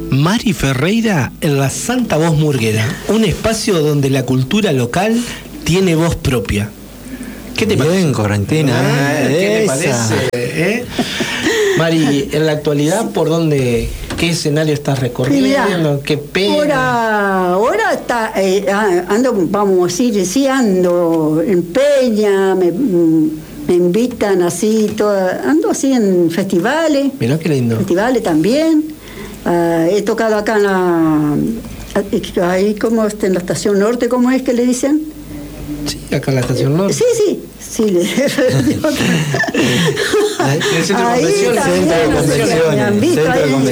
Mari Ferreira en la Santa Voz Murguera, un espacio donde la cultura local tiene voz propia. ¿Qué te parece? Bien, Correntina. ¿Qué te parece? Mari, en la actualidad, ¿por dónde, qué escenario estás recorriendo? ¿Qué pena? Ahora está, ando, vamos a decir, sí ando en Peña, me invitan así, ando así en festivales. Mirá qué lindo. Festivales también. He tocado acá en la, ahí como en la Estación Norte, ¿cómo es que le dicen? Sí, acá en la Estación Norte. Sí. El centro de convenciones. Me han visto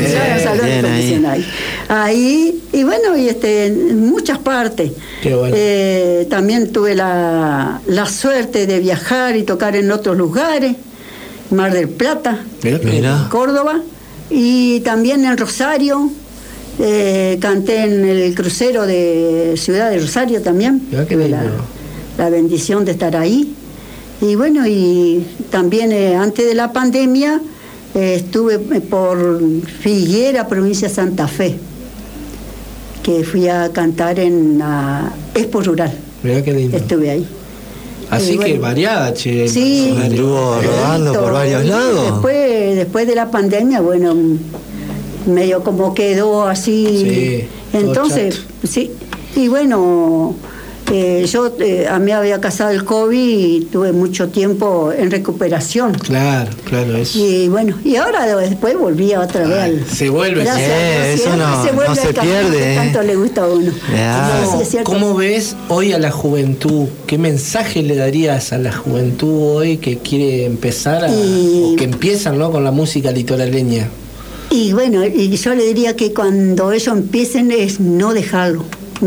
ahí, y bueno, y en muchas partes. Qué bueno. También tuve la suerte de viajar y tocar en otros lugares, Mar del Plata, Córdoba, y también en Rosario. Canté en el crucero de Ciudad de Rosario también. Tuve la bendición de estar ahí. Y bueno, y también antes de la pandemia estuve por Figuera, provincia de Santa Fe, que fui a cantar en la Expo Rural. Mirá qué lindo. Estuve ahí. Así que variada, che. Sí. Estuvo rodando por varios lados. Después de la pandemia, bueno, medio como quedó así. Sí, entonces, sí. Y bueno, yo a mí había casado el COVID y tuve mucho tiempo en recuperación. Claro, eso. Y bueno, y ahora después volví otra vez se vuelve. Eso no se pierde. Que tanto le gusta a uno. ¿Cómo ves hoy a la juventud? ¿Qué mensaje le darías a la juventud hoy que quiere empezar o que empiezan, ¿no?, con la música litoraleña? Y bueno, y yo le diría que cuando ellos empiecen es no dejar,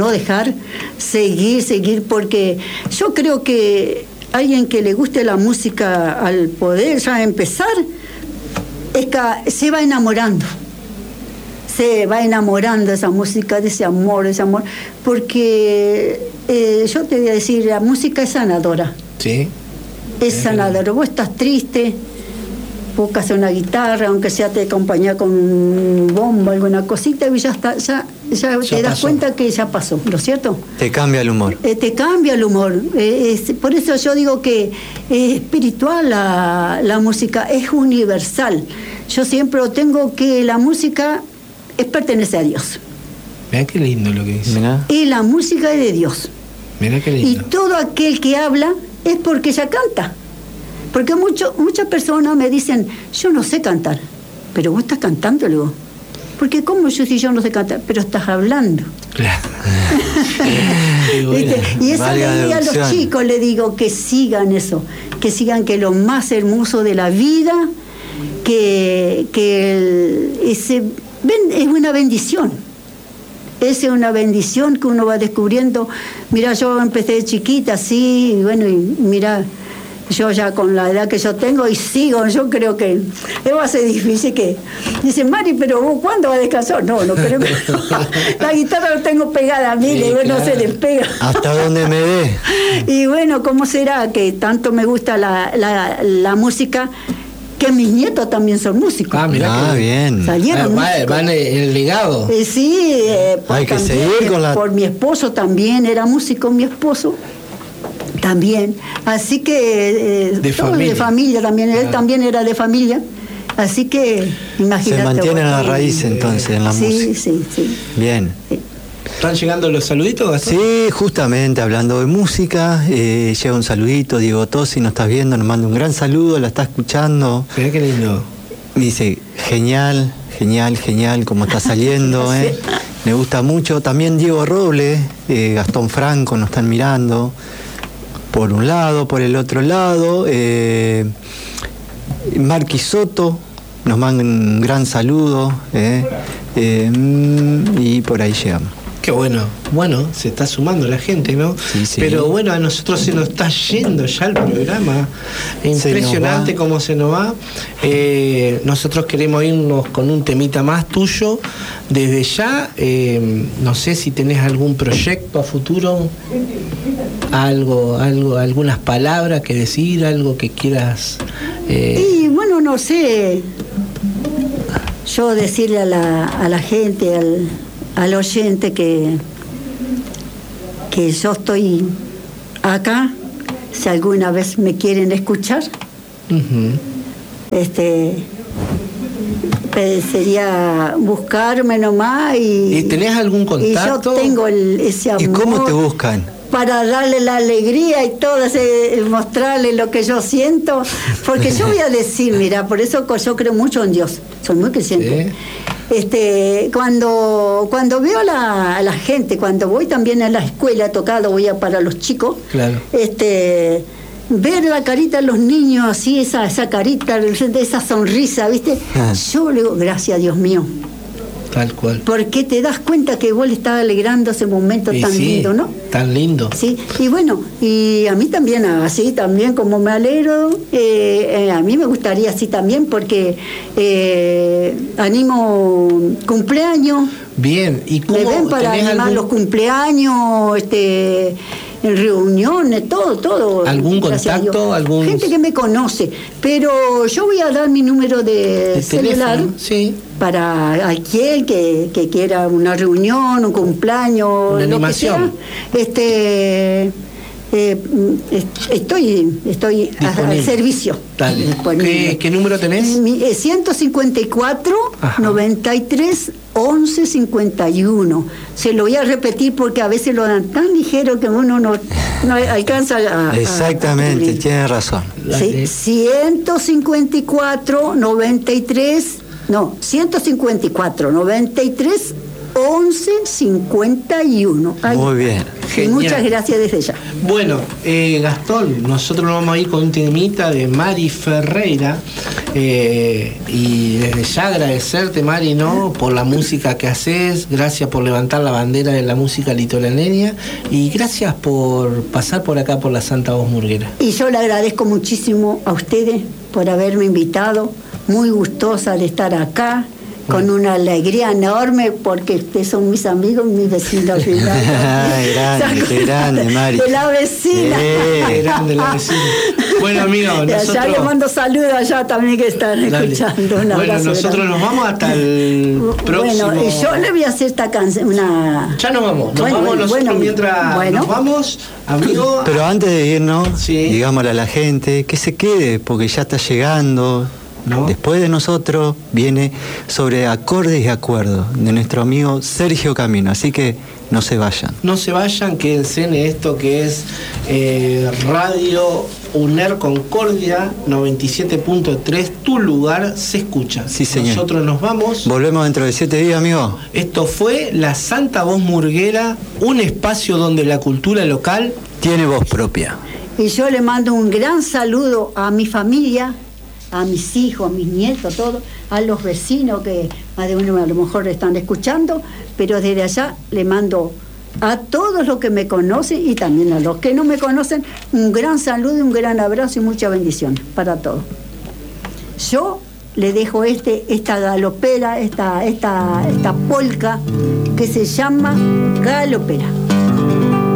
seguir, porque yo creo que alguien que le guste la música, al poder ya empezar, se va enamorando de esa música, de ese amor, porque yo te voy a decir, la música es sanadora. Sí. Es sanadora. Vos estás triste, buscas una guitarra, aunque sea te acompaña con un bombo, alguna cosita, y ya te das cuenta que ya pasó, ¿no es cierto? Te cambia el humor. Te cambia el humor. Por eso yo digo que es espiritual la música, es universal. Yo siempre tengo que la música pertenece a Dios. Mirá qué lindo lo que dice. Mirá. Y la música es de Dios. Mirá qué lindo. Y todo aquel que habla es porque ella canta. Porque muchas personas me dicen, yo no sé cantar, pero vos estás cantando luego. Porque ¿cómo yo no sé cantar? Pero estás hablando. Claro. Y eso le digo a los chicos, le digo que sigan eso, que sigan que lo más hermoso de la vida, es una bendición. Es una bendición que uno va descubriendo. Mira, yo empecé de chiquita así, y bueno, y mira, yo ya con la edad que yo tengo y sigo, yo creo que va a ser difícil que... Dicen, Mari, pero vos, ¿cuándo vas a descansar? No creo que... La guitarra la tengo pegada a mí, sí, claro. No se despega. Hasta donde me dé. Y bueno, ¿cómo será que tanto me gusta la música? Que mis nietos también son músicos. Mirá bien. Salieron van el legado. Sí, hay que seguir con por mi esposo también, era músico mi esposo. También, así que de familia también, él también era de familia, así que imagínate. Se mantiene la raíz entonces en la música. Sí. Bien. Sí. ¿Están llegando los saluditos, Gastón? Sí, justamente hablando de música, llega un saludito, Diego Tosi, nos estás viendo, nos manda un gran saludo, la está escuchando. Mirá qué lindo. Dice, genial, como está saliendo, Sí. Me gusta mucho. También Diego Robles, Gastón Franco nos están mirando. Por un lado, por el otro lado, Marqui Soto nos manda un gran saludo, y por ahí llegamos. Qué bueno, se está sumando la gente, ¿no? Sí. Pero bueno, a nosotros se nos está yendo ya el programa. Impresionante cómo se nos va. Nosotros queremos irnos con un temita más tuyo. Desde ya, no sé si tenés algún proyecto a futuro, algunas palabras que decir, algo que quieras. Y bueno, no sé. yo decirle a la gente, al oyente que yo estoy acá, si alguna vez me quieren escuchar. Sería buscarme nomás ¿Y tenés algún contacto? Y yo tengo ese amor. ¿Y cómo te buscan? Para darle la alegría y todo, mostrarle lo que yo siento, porque yo voy a decir, mira, por eso yo creo mucho en Dios, soy muy creyente. Cuando veo a la gente, cuando voy también a la escuela tocado, voy para los chicos, claro. Ver la carita de los niños así, esa carita, esa sonrisa, ¿viste? Yo le digo, gracias Dios mío. Tal cual. Porque te das cuenta que vos le estás alegrando ese momento tan lindo, ¿no? Tan lindo. Sí, y bueno, y a mí también, así también como me alegro, a mí me gustaría así también porque animo cumpleaños. Bien, ¿y cómo? Me ven para animar los cumpleaños, en reuniones, todo. ¿Algún contacto? Gente que me conoce, pero yo voy a dar mi número de celular para aquel que quiera una reunión, un cumpleaños, una animación. Estoy al servicio. Dale. ¿Qué número tenés? 154 93 11 51. Se lo voy a repetir porque a veces lo dan tan ligero que uno no alcanza a... Exactamente, tienes razón. Sí, 154 93 11 51. Ahí. Muy bien. Y muchas gracias desde ya. Bueno, Gastón, nosotros nos vamos a ir con un temita de Mari Ferreira, y desde ya agradecerte, Mari, ¿no?, por la música que haces, gracias por levantar la bandera de la música litoraleña y gracias por pasar por acá por la Santa Voz Murguera. Y yo le agradezco muchísimo a ustedes por haberme invitado, muy gustosa de estar acá, con una alegría enorme porque ustedes son mis amigos, mis vecinos. Qué grande, Mari. De la vecina. Qué grande la vecina. Bueno, amigos, nosotros... Ya le mando saludos allá también que están escuchando. Bueno, nosotros grande. Nos vamos hasta el próximo... Bueno, yo le voy a hacer esta canción, Ya nos vamos nosotros mientras nos vamos, amigos... Pero antes de irnos, digámosle a la gente que se quede, porque ya está llegando... ¿no? Después de nosotros viene sobre acordes y acuerdos de nuestro amigo Sergio Camino, así que no se vayan. No se vayan, quédense en esto que es Radio UNER Concordia 97.3, tu lugar se escucha. Sí, señor. Nosotros nos vamos. Volvemos dentro de 7 días, amigo. Esto fue La Santa Voz Murguera, un espacio donde la cultura local tiene voz propia. Y yo le mando un gran saludo a mi familia, a mis hijos, a mis nietos, todos, a los vecinos que más de uno a lo mejor están escuchando, pero desde allá le mando a todos los que me conocen y también a los que no me conocen un gran saludo, un gran abrazo y mucha bendición para todos. Yo le dejo esta galopera, esta polca que se llama Galopera.